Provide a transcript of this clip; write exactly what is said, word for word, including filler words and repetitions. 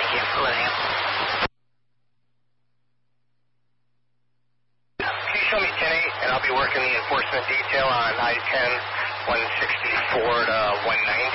Thank you for letting us. Can you show me ten eight, and I'll be working the enforcement detail on I ten, one sixty-four to one ninety.